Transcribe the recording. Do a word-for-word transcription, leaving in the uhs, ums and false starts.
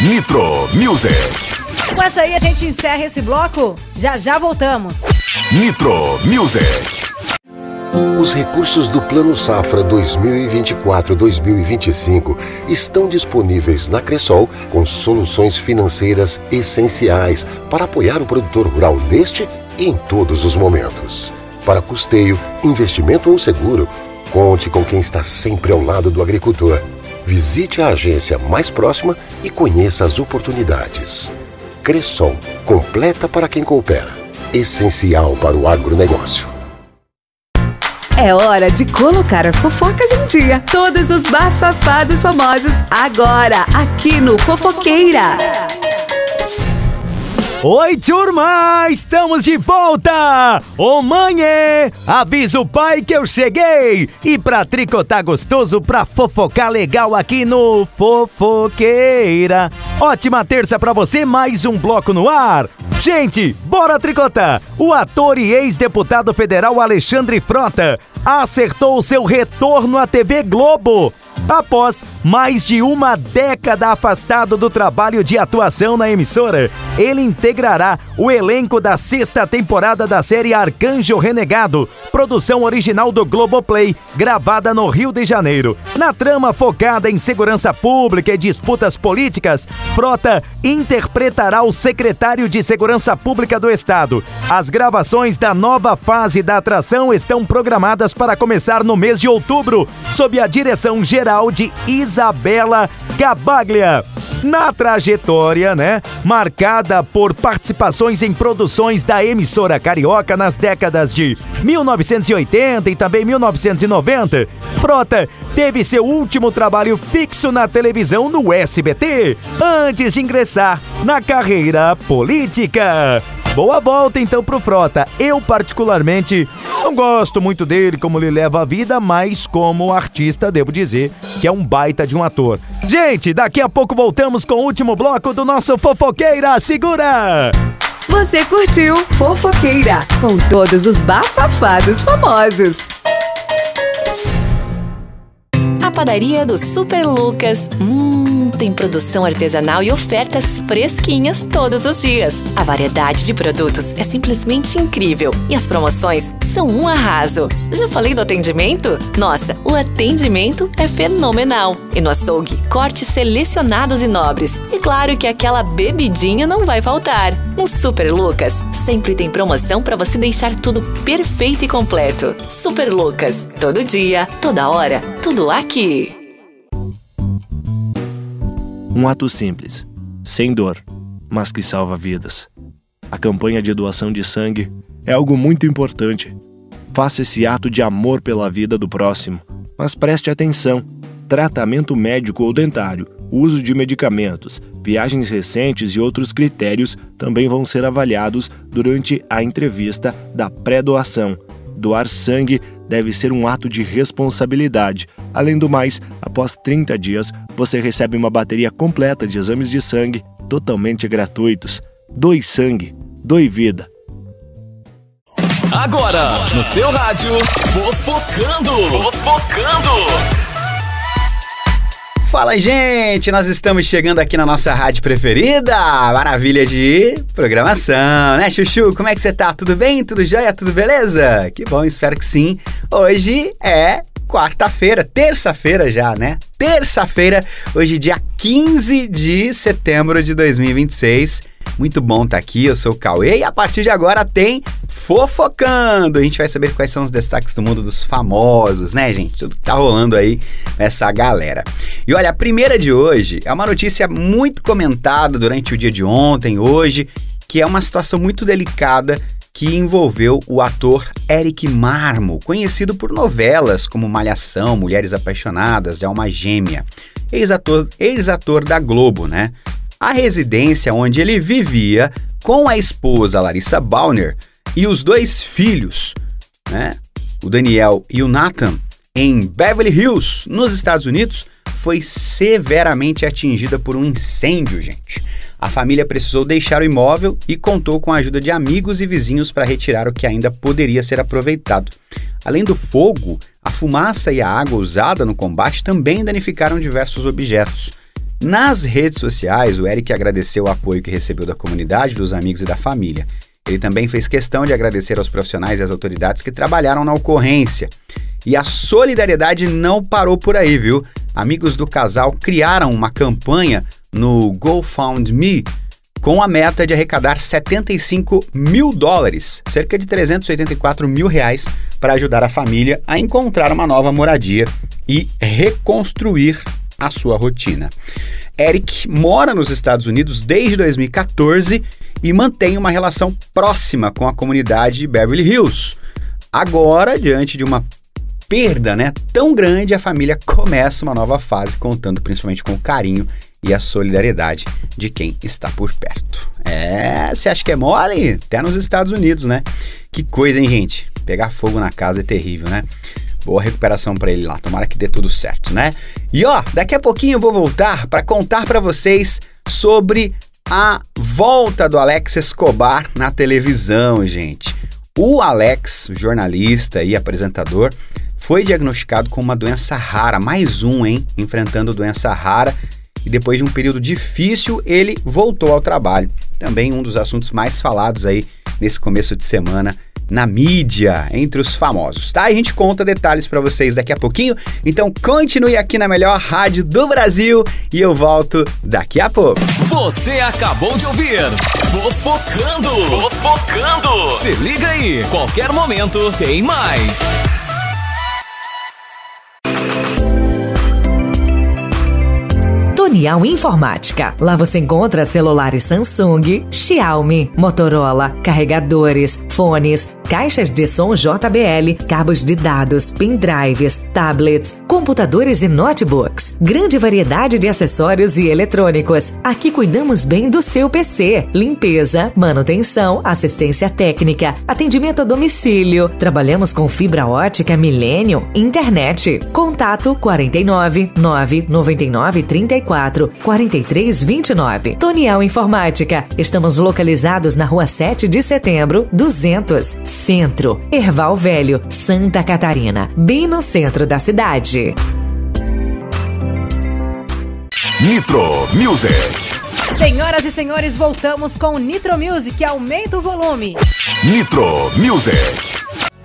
Nitro Music. Com essa aí a gente encerra esse bloco. Já já voltamos. Nitro Music. Os recursos do Plano Safra dois mil e vinte e quatro a dois mil e vinte e cinco estão disponíveis na Cressol com soluções financeiras essenciais para apoiar o produtor rural neste e em todos os momentos. Para custeio, investimento ou seguro, conte com quem está sempre ao lado do agricultor. Visite a agência mais próxima e conheça as oportunidades. Cressol, completa para quem coopera. Essencial para o agronegócio. É hora de colocar as fofocas em dia. Todos os bafafados famosos agora, aqui no Fofoqueira. Oi, turma! Estamos de volta! Ô, mãe! Avisa o pai que eu cheguei! E pra tricotar gostoso, pra fofocar legal aqui no Fofoqueira. Ótima terça pra você, mais um bloco no ar. Gente, bora tricotar! O ator e ex-deputado federal Alexandre Frota acertou seu retorno à T V Globo. Após mais de uma década afastado do trabalho de atuação na emissora, ele integrará o elenco da sexta temporada da série Arcanjo Renegado, produção original do Globoplay, gravada no Rio de Janeiro. Na trama focada em segurança pública e disputas políticas, Frota interpretará o secretário de Segurança Pública do Estado. As gravações da nova fase da atração estão programadas para começar no mês de outubro, sob a direção geral de Isabela Gabaglia. Na trajetória, né, marcada por participações em produções da emissora carioca nas décadas de mil novecentos e oitenta e também mil novecentos e noventa, Frota teve seu último trabalho fixo na televisão no S B T, antes de ingressar na carreira política. Boa volta então pro Frota. Eu particularmente não gosto muito dele como ele leva a vida, mas como artista devo dizer que é um baita de um ator. Gente, daqui a pouco voltamos com o último bloco do nosso Fofoqueira. Segura! Você curtiu Fofoqueira com todos os bafafados famosos. A padaria do Super Lucas. Hum, tem produção artesanal e ofertas fresquinhas todos os dias. A variedade de produtos é simplesmente incrível e as promoções são um arraso. Já falei do atendimento? Nossa, o atendimento é fenomenal. E no açougue, cortes selecionados e nobres. E claro que aquela bebidinha não vai faltar. No Super Lucas, sempre tem promoção para você deixar tudo perfeito e completo. Super Lucas, todo dia, toda hora, tudo aqui. Um ato simples, sem dor, mas que salva vidas. A campanha de doação de sangue é algo muito importante. Faça esse ato de amor pela vida do próximo, mas preste atenção. Tratamento médico ou dentário, uso de medicamentos, viagens recentes e outros critérios também vão ser avaliados durante a entrevista da pré-doação. Doar sangue deve ser um ato de responsabilidade. Além do mais, após trinta dias, você recebe uma bateria completa de exames de sangue totalmente gratuitos. Doe sangue, doe vida. Agora, no seu rádio, Fofocando! Fofocando! Fala, gente! Nós estamos chegando aqui na nossa rádio preferida. Maravilha de programação, né, Chuchu? Como é que você tá? Tudo bem? Tudo jóia? Tudo beleza? Que bom, espero que sim. Hoje é quarta-feira, terça-feira já, né? Terça-feira, hoje dia quinze de setembro de dois mil e vinte e seis. Muito bom estar aqui, eu sou o Cauê e a partir de agora tem Fofocando. A gente vai saber quais são os destaques do mundo dos famosos, né, gente? Tudo que tá rolando aí essa galera. E olha, a primeira de hoje é uma notícia muito comentada durante o dia de ontem, hoje, que é uma situação muito delicada que envolveu o ator Eric Marmo, conhecido por novelas como Malhação, Mulheres Apaixonadas, Alma Gêmea, ex-ator, ex-ator da Globo, né? A residência onde ele vivia com a esposa Larissa Bauner e os dois filhos, né, o Daniel e o Nathan, em Beverly Hills, nos Estados Unidos, foi severamente atingida por um incêndio, gente. A família precisou deixar o imóvel e contou com a ajuda de amigos e vizinhos para retirar o que ainda poderia ser aproveitado. Além do fogo, a fumaça e a água usada no combate também danificaram diversos objetos. Nas redes sociais, o Eric agradeceu o apoio que recebeu da comunidade, dos amigos e da família. Ele também fez questão de agradecer aos profissionais e às autoridades que trabalharam na ocorrência. E a solidariedade não parou por aí, viu? Amigos do casal criaram uma campanha no GoFundMe com a meta de arrecadar setenta e cinco mil dólares, cerca de trezentos e oitenta e quatro mil reais, para ajudar a família a encontrar uma nova moradia e reconstruir a sua rotina. Eric mora nos Estados Unidos desde dois mil e quatorze e mantém uma relação próxima com a comunidade de Beverly Hills. Agora, diante de uma perda, né, tão grande, a família começa uma nova fase, contando principalmente com o carinho e a solidariedade de quem está por perto. É, você acha que é mole? Até nos Estados Unidos, né? Que coisa, hein, gente? Pegar fogo na casa é terrível, né? Boa recuperação pra ele lá, tomara que dê tudo certo, né? E ó, daqui a pouquinho eu vou voltar para contar para vocês sobre a volta do Alex Escobar na televisão, gente. O Alex, jornalista e apresentador, foi diagnosticado com uma doença rara, mais um, hein? Enfrentando doença rara, e depois de um período difícil, ele voltou ao trabalho. Também um dos assuntos mais falados aí nesse começo de semana na mídia, entre os famosos, tá? A gente conta detalhes pra vocês daqui a pouquinho, então continue aqui na melhor rádio do Brasil e eu volto daqui a pouco. Você acabou de ouvir Fofocando. Fofocando. Se liga aí, qualquer momento tem mais. Tonial Informática. Lá você encontra celulares Samsung, Xiaomi, Motorola, carregadores, fones, caixas de som J B L, cabos de dados, pendrives, tablets, computadores e notebooks. Grande variedade de acessórios e eletrônicos. Aqui cuidamos bem do seu P C. Limpeza, manutenção, assistência técnica, atendimento a domicílio. Trabalhamos com fibra ótica Millennium, internet. Contato quatro nove nove nove nove três quatro quatro três dois nove. Tonial Informática. Estamos localizados na rua sete de setembro, duzentos, Centro, Erval Velho, Santa Catarina, bem no centro da cidade. Nitro Music. Senhoras e senhores, voltamos com o Nitro Music. Aumenta o volume. Nitro Music.